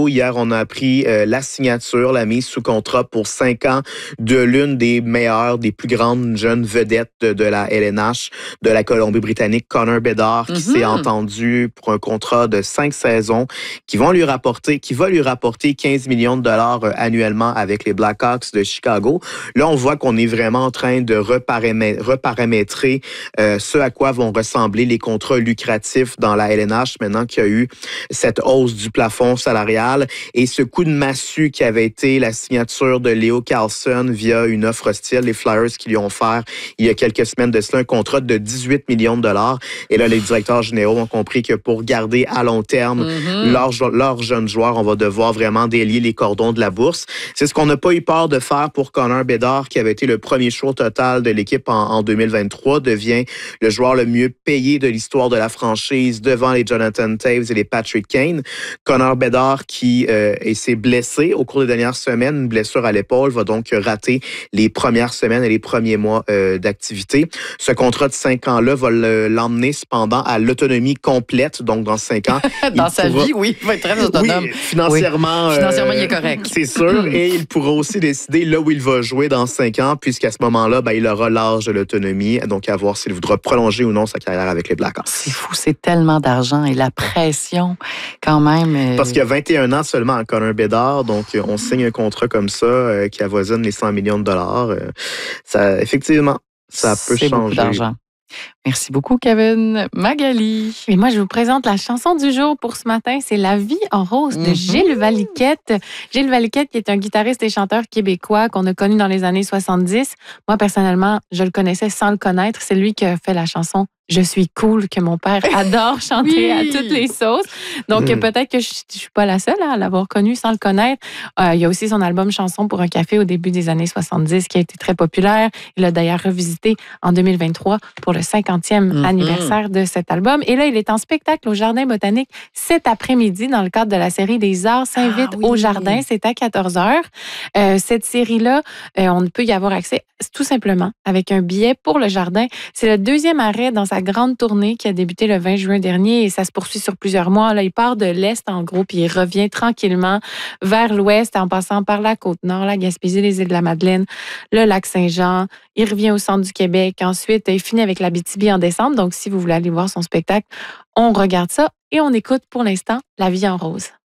Chicago. Hier, on a appris la signature, la mise sous contrat pour 5 ans de l'une des meilleures, des plus grandes jeunes vedettes de la LNH de la Colombie-Britannique, Connor Bedard, qui s'est entendu pour un contrat de 5 saisons qui va lui rapporter 15 millions de dollars annuellement avec les Blackhawks de Chicago. Là, on voit qu'on est vraiment en train de reparamétrer ce à quoi vont ressembler les contrats lucratifs dans la LNH maintenant qu'il y a eu cette hausse du plafond salarial et ce coup de massue qui avait été la signature de Leo Carlsson via une offre hostile, les Flyers qui lui ont offert il y a quelques semaines de cela un contrat de 18 millions de dollars. Et là, les directeurs généraux ont compris que pour garder à long terme leurs jeunes joueurs, on va devoir vraiment délier les cordons de la bourse. C'est ce qu'on n'a pas eu peur de faire pour Connor Bedard, qui avait été le premier choix total de l'équipe en 2023, devient le joueur le mieux payé de l'histoire de la franchise devant les Jonathan Toews et les Patrick Kane. Connor Bedard qui s'est blessé au cours des dernières semaines, une blessure à l'épaule, va donc rater les premières semaines et les premiers mois d'activité. Ce contrat de 5 ans-là va l'emmener cependant à l'autonomie complète, donc dans 5 ans. Dans sa vie, oui, il va être très autonome. Oui, financièrement, financièrement, il est correct. C'est sûr, et il pourra aussi décider là où il va jouer dans 5 ans, puisqu'à ce moment-là, il aura l'âge de l'autonomie, donc à voir s'il voudra prolonger ou non sa carrière avec les Blackhawks. C'est fou, c'est tellement d'argent et la pression quand même. Parce qu'il y a 21 ans seulement à Connor Bedard, donc on signe un contrat comme ça qui avoisine les 100 millions de dollars. Ça, effectivement, ça peut changer. Beaucoup d'argent. Merci beaucoup, Kevin. Magali. Et moi, je vous présente la chanson du jour pour ce matin. C'est La vie en rose de Gilles Valiquette. Gilles Valiquette, qui est un guitariste et chanteur québécois qu'on a connu dans les années 70. Moi, personnellement, je le connaissais sans le connaître. C'est lui qui a fait la chanson Je suis cool, que mon père adore chanter à toutes les sauces. Donc, peut-être que je suis pas la seule à l'avoir connu sans le connaître. Il y a aussi son album Chanson pour un café au début des années 70 qui a été très populaire. Il l'a d'ailleurs revisité en 2023 pour le 50e anniversaire de cet album. Et là, il est en spectacle au Jardin botanique cet après-midi dans le cadre de la série des Arts s'invite au Jardin. C'est à 14h. Cette série-là, on peut y avoir accès tout simplement avec un billet pour le Jardin. C'est le deuxième arrêt dans sa grande tournée qui a débuté le 20 juin dernier et ça se poursuit sur plusieurs mois. Là, il part de l'Est en gros puis il revient tranquillement vers l'Ouest en passant par la Côte-Nord, la Gaspésie, les îles de la Madeleine, le lac Saint-Jean. Il revient au centre du Québec. Ensuite, il finit avec l'Abitibi en décembre. Donc, si vous voulez aller voir son spectacle, on regarde ça et on écoute pour l'instant La vie en rose.